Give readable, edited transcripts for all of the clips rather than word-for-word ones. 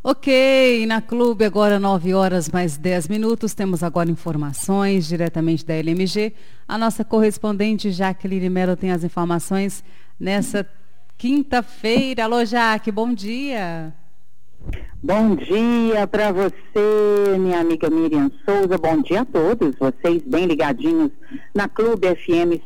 Ok, na Clube agora 9 horas mais 10 minutos, temos agora informações diretamente da LMG. A nossa correspondente Jaqueline Mello tem as informações nessa quinta-feira. Alô, Jaque, bom dia. Bom dia para você, minha amiga Miriam Souza. Bom dia a todos, vocês bem ligadinhos na Clube FM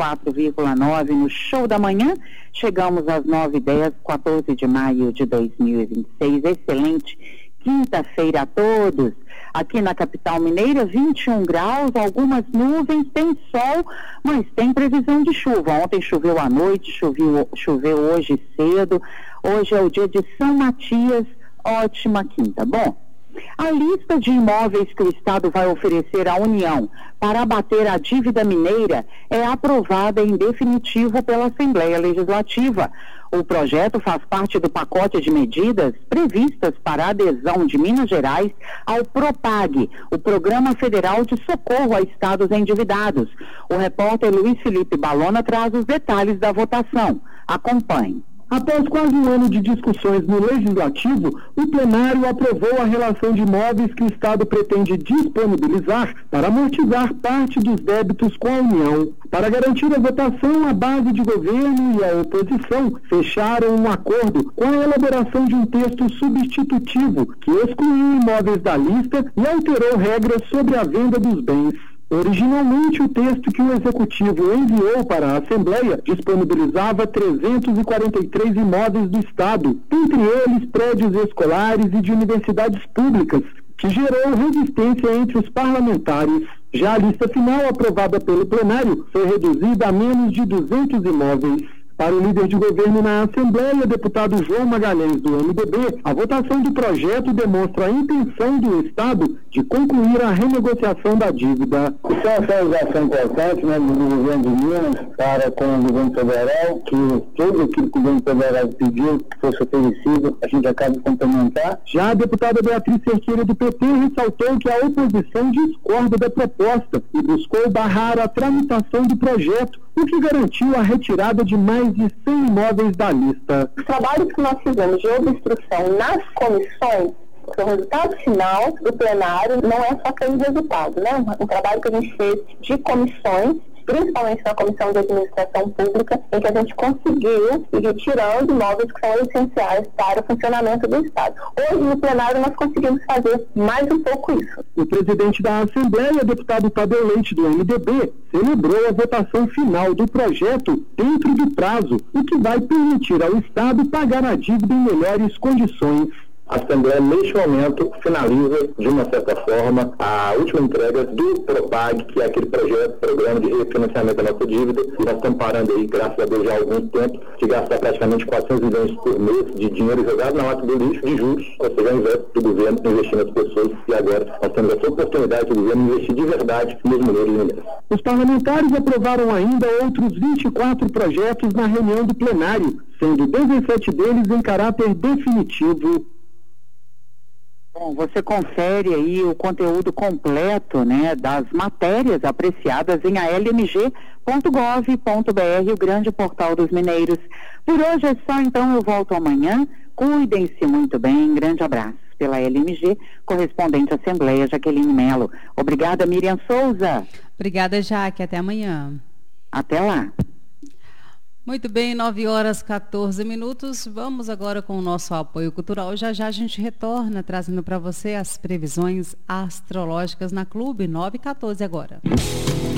104,9 no Show da Manhã. Chegamos às 9h10, 14 de maio de 2026. Excelente quinta-feira a todos. Aqui na capital mineira, 21 graus, algumas nuvens, tem sol, mas tem previsão de chuva. Ontem choveu à noite, choveu hoje cedo. Hoje é o dia de São Matias. Ótima quinta. Bom, a lista de imóveis que o Estado vai oferecer à União para abater a dívida mineira é aprovada em definitivo pela Assembleia Legislativa. O projeto faz parte do pacote de medidas previstas para a adesão de Minas Gerais ao PROPAG, o Programa Federal de Socorro a Estados Endividados. O repórter Luiz Felipe Balona traz os detalhes da votação. Acompanhe. Após quase um ano de discussões no Legislativo, o plenário aprovou a relação de imóveis que o Estado pretende disponibilizar para amortizar parte dos débitos com a União. Para garantir a votação, a base de governo e a oposição fecharam um acordo com a elaboração de um texto substitutivo que excluiu imóveis da lista e alterou regras sobre a venda dos bens. Originalmente, o texto que o Executivo enviou para a Assembleia disponibilizava 343 imóveis do Estado, entre eles prédios escolares e de universidades públicas, que gerou resistência entre os parlamentares. Já a lista final, aprovada pelo plenário, foi reduzida a menos de 200 imóveis. Para o líder de governo na Assembleia, deputado João Magalhães, do MDB, a votação do projeto demonstra a intenção do Estado de concluir a renegociação da dívida. Isso é uma realização importante, né, do governo de Minas para com o governo federal, que tudo aquilo que o governo federal pediu que fosse oferecido, a gente acaba de complementar. Já a deputada Beatriz Cerqueira, do PT, ressaltou que a oposição discorda da proposta e buscou barrar a tramitação do projeto, o que garantiu a retirada de mais de 100 imóveis da lista. Os trabalhos que nós fizemos de obstrução nas comissões, o resultado final do plenário não é só aquele resultado, né? Um trabalho que a gente fez de comissões, principalmente na Comissão de Administração Pública, em que a gente conseguiu ir retirando imóveis que são essenciais para o funcionamento do Estado. Hoje, no plenário, nós conseguimos fazer mais um pouco isso. O presidente da Assembleia, deputado Tadeu Leite, do MDB, celebrou a votação final do projeto dentro do prazo, o que vai permitir ao Estado pagar a dívida em melhores condições. A Assembleia, neste momento, finaliza, de uma certa forma, a última entrega do PROPAG, que é aquele programa de refinanciamento da nossa dívida. E nós estamos parando aí, graças a Deus, já há algum tempo, de gastar praticamente 400 milhões por mês de dinheiro jogado na lata do lixo, de juros, ou seja, ao invés do governo investir nas pessoas. E agora nós temos essa oportunidade do governo investir de verdade nos mineiros e mineiras. Os parlamentares aprovaram ainda outros 24 projetos na reunião do plenário, sendo 17 deles em caráter definitivo. Bom, você confere aí o conteúdo completo, né, das matérias apreciadas em almg.gov.br, o grande portal dos mineiros. Por hoje é só, então eu volto amanhã. Cuidem-se muito bem. Grande abraço. Pela LMG, correspondente Assembleia, Jaqueline Mello. Obrigada, Miriam Souza. Obrigada, Jaque. Até amanhã. Até lá. Muito bem, 9 horas 14 minutos. Vamos agora com o nosso apoio cultural. Já já a gente retorna trazendo para você as previsões astrológicas na Clube 914 agora.